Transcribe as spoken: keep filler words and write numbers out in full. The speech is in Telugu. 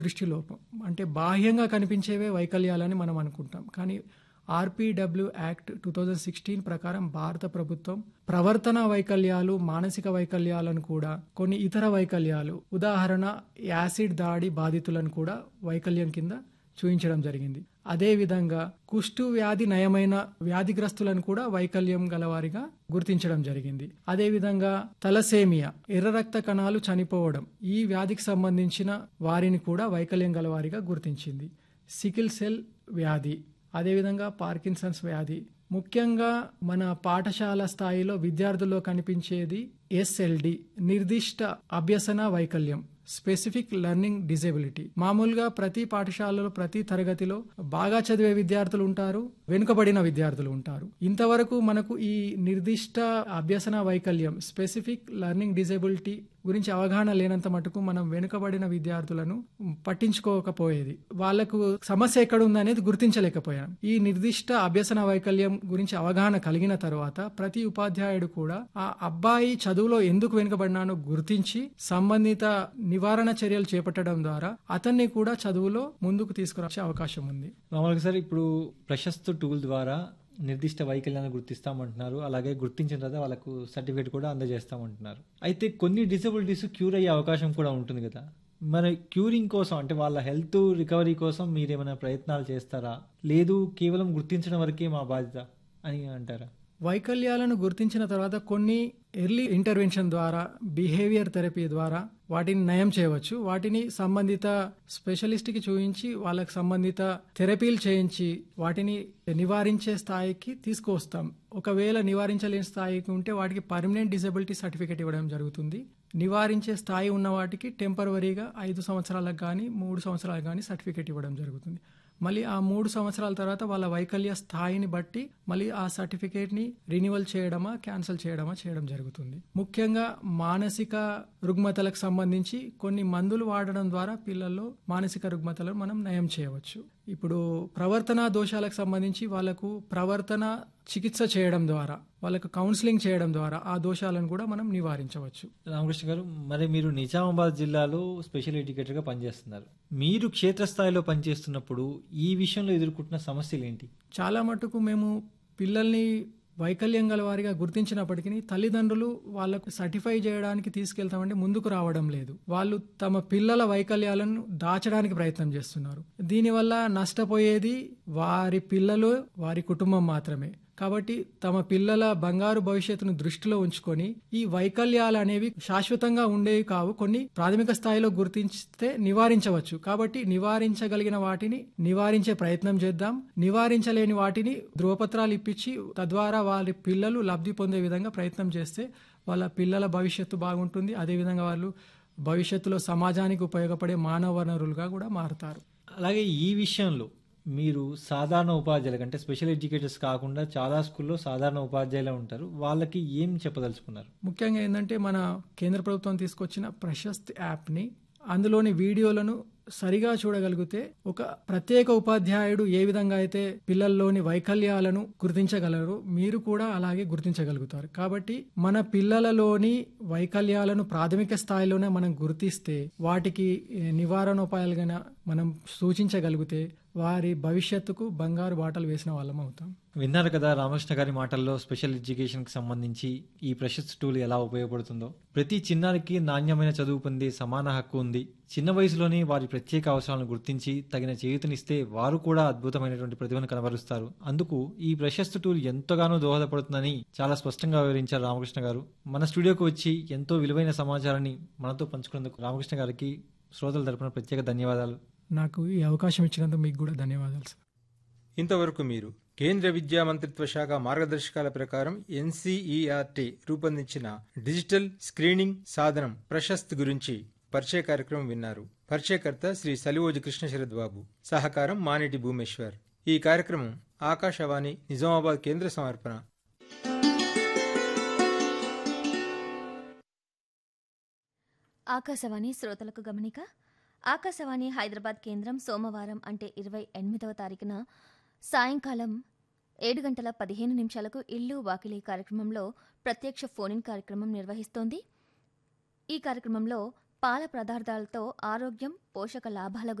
దృష్టి లోపం. అంటే బాహ్యంగా కనిపించేవే వైకల్యాలని మనం అనుకుంటాం. కానీ ఆర్‌పిడబ్ల్యూ యాక్ట్ రెండు వేల పదహారు ప్రకారం భారత ప్రభుత్వం ప్రవర్తన వైకల్యాలు, మానసిక వైకల్యాలను కూడా కొన్ని ఇతర వైకల్యాలు, ఉదాహరణ యాసిడ్ దాడి బాధితులను కూడా వైకల్యం కింద చూపించడం జరిగింది. అదేవిధంగా కుష్టు వ్యాధి నయమైన వ్యాధిగ్రస్తులను కూడా వైకల్యం గలవారిగా గుర్తించడం జరిగింది. అదేవిధంగా తలసేమియా, ఎర్ర రక్త కణాలు చనిపోవడం, ఈ వ్యాధికి సంబంధించిన వారిని కూడా వైకల్యం గలవారిగా గుర్తించింది. సికిల్ సెల్ వ్యాధి, అదేవిధంగా పార్కిన్సన్స్ వ్యాధి, ముఖ్యంగా మన పాఠశాల స్థాయిలో విద్యార్థుల్లో కనిపించేది ఎస్ఎల్డి, నిర్దిష్ట అభ్యసన వైకల్యం, స్పెసిఫిక్ లెర్నింగ్ డిజేబిలిటీ. మామూలుగా ప్రతి పాఠశాలలో ప్రతి తరగతిలో బాగా చదివే విద్యార్థులు ఉంటారు, వెనుకబడిన విద్యార్థులు ఉంటారు. ఇంతవరకు మనకు ఈ నిర్దిష్ట అభ్యసన వైకల్యం, స్పెసిఫిక్ లెర్నింగ్ డిజేబిలిటీ గురించి అవగాహన లేనంత మటుకు మనం వెనుకబడిన విద్యార్థులను పట్టించుకోకపోయేది. వాళ్లకు సమస్య ఎక్కడ ఉందనేది గుర్తించలేకపోయాం. ఈ నిర్దిష్ట అభ్యసన వైకల్యం గురించి అవగాహన కలిగిన తర్వాత ప్రతి ఉపాధ్యాయుడు కూడా ఆ అబ్బాయి చదువులో ఎందుకు వెనుకబడినానో గుర్తించి సంబంధిత నివారణ చర్యలు చేపట్టడం ద్వారా అతన్ని కూడా చదువులో ముందుకు తీసుకురాచే అవకాశం ఉంది. మామూలుగా సార్, ఇప్పుడు ప్రశస్తు టూల్ ద్వారా నిర్దిష్ట వైకల్యాన్ని గుర్తిస్తామంటున్నారు. అలాగే గుర్తించిన తర్వాత వాళ్ళకు సర్టిఫికేట్ కూడా అందజేస్తామంటున్నారు. అయితే కొన్ని డిసబిలిటీస్ క్యూర్ అయ్యే అవకాశం కూడా ఉంటుంది కదా. మరి క్యూరింగ్ కోసం, అంటే వాళ్ళ హెల్త్ రికవరీ కోసం మీరేమైనా ప్రయత్నాలు చేస్తారా, లేదు కేవలం గుర్తించడం వరకే మా బాధ్యత అని అంటారా? వైకల్యాలను గుర్తించిన తర్వాత కొన్ని ఎర్లీ ఇంటర్వెన్షన్ ద్వారా, బిహేవియర్ థెరపీ ద్వారా వాటిని నయం చేయవచ్చు. వాటిని సంబంధిత స్పెషలిస్ట్కి చూపించి వాళ్ళకి సంబంధిత థెరపీలు చేయించి వాటిని నివారించే స్థాయికి తీసుకువస్తాం. ఒకవేళ నివారించలేని స్థాయికి ఉంటే వాటికి పర్మనెంట్ డిజబిలిటీ సర్టిఫికేట్ ఇవ్వడం జరుగుతుంది. నివారించే స్థాయి ఉన్న వాటికి టెంపరవరీగా ఐదు సంవత్సరాలకు కానీ మూడు సంవత్సరాలకు కానీ సర్టిఫికేట్ ఇవ్వడం జరుగుతుంది. మళ్ళీ ఆ మూడు సంవత్సరాల తర్వాత వాళ్ళ వైకల్య స్థాయిని బట్టి మళ్ళీ ఆ సర్టిఫికేట్ని రినివల్ చేయడమా క్యాన్సిల్ చేయడమా చేయడం జరుగుతుంది. ముఖ్యంగా మానసిక రుగ్మతలకు సంబంధించి కొన్ని మందులు వాడడం ద్వారా పిల్లల్లో మానసిక రుగ్మతలను మనం నయం చేయవచ్చు. ఇప్పుడు ప్రవర్తన దోషాలకు సంబంధించి వాళ్ళకు ప్రవర్తన చికిత్స చేయడం ద్వారా, వాళ్ళకు కౌన్సిలింగ్ చేయడం ద్వారా ఆ దోషాలను కూడా మనం నివారించవచ్చు. రామకృష్ణ గారు, మరి మీరు నిజామాబాద్ జిల్లాలో స్పెషల్ ఎడ్యుకేటర్గా పనిచేస్తున్నారు. మీరు క్షేత్రస్థాయిలో పనిచేస్తున్నప్పుడు ఈ విషయంలో ఎదుర్కొంటున్న సమస్యలు ఏంటి? చాలా మటుకు మేము పిల్లల్ని వైకల్యం గల వారిగా గుర్తించినప్పటికీ తల్లిదండ్రులు వాళ్ళకు సర్టిఫై చేయడానికి తీసుకెళ్తామంటే ముందుకు రావడం లేదు. వాళ్ళు తమ పిల్లల వైకల్యాలను దాచడానికి ప్రయత్నం చేస్తున్నారు. దీనివల్ల నష్టపోయేది వారి పిల్లలు, వారి కుటుంబం మాత్రమే. కాబట్టి తమ పిల్లల బంగారు భవిష్యత్తును దృష్టిలో ఉంచుకొని ఈ వైకల్యాలు అనేవి శాశ్వతంగా ఉండేవి కావు. కొన్ని ప్రాథమిక స్థాయిలో గుర్తించితే నివారించవచ్చు. కాబట్టి నివారించగలిగిన వాటిని నివారించే ప్రయత్నం చేద్దాం. నివారించలేని వాటిని ధృవపత్రాలు ఇప్పించి తద్వారా వారి పిల్లలు లబ్ధి పొందే విధంగా ప్రయత్నం చేస్తే వాళ్ళ పిల్లల భవిష్యత్తు బాగుంటుంది. అదేవిధంగా వాళ్ళు భవిష్యత్తులో సమాజానికి ఉపయోగపడే మానవ వనరులుగా కూడా మారుతారు. అలాగే ఈ విషయంలో మీరు సాధారణ ఉపాధ్యాయులు అంటే స్పెషల్ ఎడ్యుకేటర్స్ కాకుండా చాలా స్కూల్లో సాధారణ ఉపాధ్యాయులు ఉంటారు, వాళ్ళకి ఏం చెప్పదలుచుకున్నారు? ముఖ్యంగా ఏంటంటే మన కేంద్ర ప్రభుత్వం తీసుకొచ్చిన ప్రశస్త్ యాప్ని, అందులోని వీడియోలను సరిగా చూడగలిగితే ఒక ప్రత్యేక ఉపాధ్యాయుడు ఏ విధంగా అయితే పిల్లల్లోని వైకల్యాలను గుర్తించగలరు, మీరు కూడా అలాగే గుర్తించగలుగుతారు. కాబట్టి మన పిల్లలలోని వైకల్యాలను ప్రాథమిక స్థాయిలోనే మనం గుర్తిస్తే వాటికి నివారణోపాయాలుగా మనం సూచించగలిగితే వారి భవిష్యత్తుకు బంగారు బాటలు వేసిన వాళ్ళం అవుతాం. విన్నారు కదా రామకృష్ణ గారి మాటల్లో స్పెషల్ ఎడ్యుకేషన్ కి సంబంధించి ఈ ప్రశస్త్ టూల్ ఎలా ఉపయోగపడుతుందో. ప్రతి చిన్నారికి నాణ్యమైన చదువు పొందే సమాన హక్కు ఉంది. చిన్న వయసులోనే వారి ప్రత్యేక అవసరాలను గుర్తించి తగిన చేయూతనిస్తే వారు కూడా అద్భుతమైనటువంటి ప్రతిభను కనబరుస్తారు. అందుకు ఈ ప్రశస్త్ టూల్ ఎంతగానో దోహదపడుతుందని చాలా స్పష్టంగా వివరించారు రామకృష్ణ గారు. మన స్టూడియోకి వచ్చి ఎంతో విలువైన సమాచారాన్ని మనతో పంచుకున్నందుకు రామకృష్ణ గారికి శ్రోతల తరపున ప్రత్యేక ధన్యవాదాలు. నాకు ఈ అవకాశం ఇచ్చినందుకు మీకు కూడా ధన్యవాదాలు సార్. ఇంతవరకు మీరు కేంద్ర విద్యా మంత్రిత్వ శాఖ మార్గదర్శకాల ప్రకారం ఎన్సీఈఆర్టీ రూపొందించిన డిజిటల్ స్క్రీనింగ్ సాధనం ప్రశస్త్ గురించి పరిచయ కార్యక్రమం విన్నారు. పరిచయకర్త శ్రీ సలివోజు కృష్ణ శరత్ బాబు, సహకారం మానేటి భూమేశ్వర్. ఈ కార్యక్రమం ఆకాశవాణి నిజామాబాద్ కేంద్ర సమర్పణ. ఆకాశవాణి శ్రోతలకు గమనిక. ఆకాశవాణి హైదరాబాద్ కేంద్రం సోమవారం అంటే ఇరవై ఎనిమిదవ తారీఖున సాయంకాలం ఏడు గంటల పదిహేను నిమిషాలకు ఇల్లు వాకిలి కార్యక్రమంలో ప్రత్యక్ష ఫోన్ ఇన్ కార్యక్రమం నిర్వహిస్తోంది. ఈ కార్యక్రమంలో పాల పదార్థాలతో ఆరోగ్యం, పోషక లాభాల